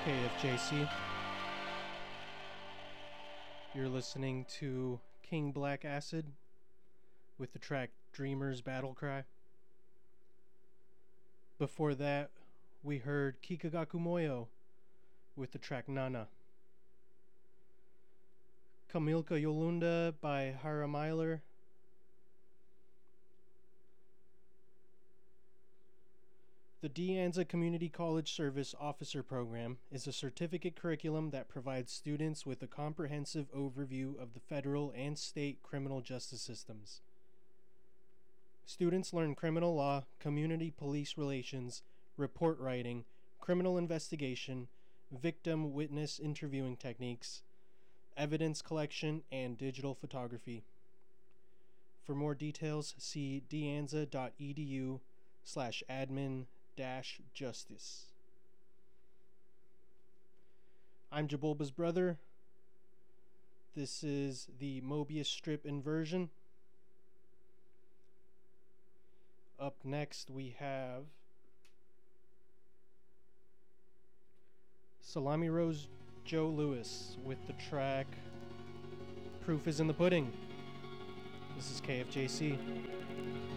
KFJC. You're listening to King Black Acid with the track Dreamer's Battle Cry. Before that, we heard Kikagaku Moyo with the track Nana. Kamilka Yolunda by Hara Myler. The De Anza Community College Service Officer Program is a certificate curriculum that provides students with a comprehensive overview of the federal and state criminal justice systems. Students learn criminal law, community police relations, report writing, criminal investigation, victim witness interviewing techniques, evidence collection, and digital photography. For more details, see deanza.edu/admin-justice. I'm Jabulba's brother. This is the Mobius strip inversion. Up next we have Salami Rose Joe Lewis with the track Proof is in the Pudding. This is KFJC.